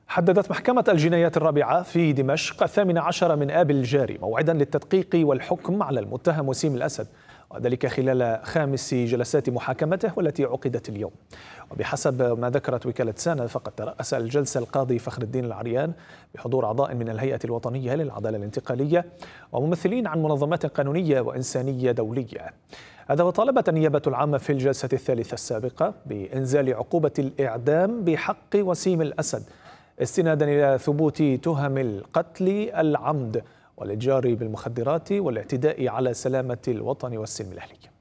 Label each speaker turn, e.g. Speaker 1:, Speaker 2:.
Speaker 1: حددت محكمة الجنايات الرابعة في دمشق 18 من آب الجاري موعدا للتدقيق والحكم على المتهم وسيم الأسد، وذلك خلال 5 جلسات محاكمته والتي عقدت اليوم. وبحسب ما ذكرت وكالة سانا فقد ترأس الجلسة القاضي فخر الدين العريان بحضور أعضاء من الهيئة الوطنية للعدالة الانتقالية وممثلين عن منظمات قانونية وإنسانية دولية. هذا وطالبت النيابة العامة في الجلسة الثالثة السابقة بإنزال عقوبة الإعدام بحق وسيم الأسد استنادا إلى ثبوت تهم القتل العمد والإتجار بالمخدرات والاعتداء على سلامة الوطن والسلم الأهلي.